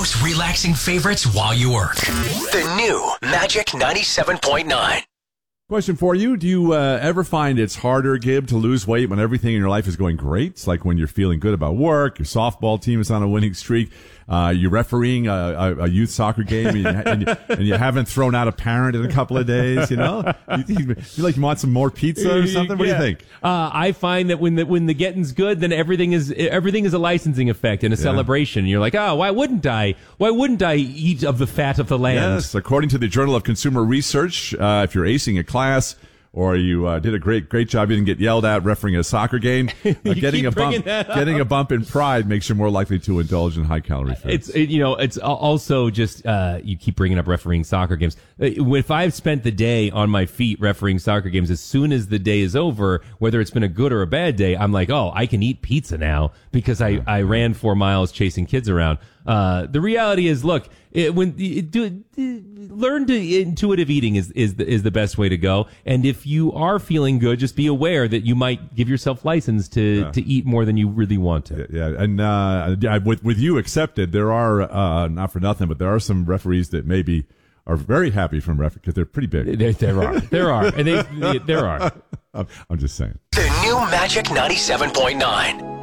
most relaxing favorites while you work. The new Magic 97.9. Question for you. Do you ever find it's harder, Gib, to lose weight when everything in your life is going great? It's like when you're feeling good about work, your softball team is on a winning streak, you're refereeing a youth soccer game, and you haven't thrown out a parent in a couple of days, you know? You feel like you want some more pizza or something? What do you think? I find that when the getting's good, then everything is a licensing effect and a celebration. You're like, oh, why wouldn't I? Why wouldn't I eat of the fat of the land? Yes, according to the Journal of Consumer Research, if you're acing a class or you did a great job, you didn't get yelled at refereeing a soccer game, getting a bump in pride makes you more likely to indulge in high calorie foods. It's also just you keep bringing up refereeing soccer games. If I've spent the day on my feet refereeing soccer games, as soon as the day is over, whether it's been a good or a bad day, I'm like, oh, I can eat pizza now because I ran 4 miles chasing kids around. The reality is, look, learn to intuitive eating is the best way to go. And if you are feeling good, just be aware that you might give yourself license to eat more than you really want to. Yeah, and with you accepted, there are not for nothing, but there are some referees that maybe are very happy from referee because they're pretty big. There are, and there are. I'm just saying. The new Magic 97.9.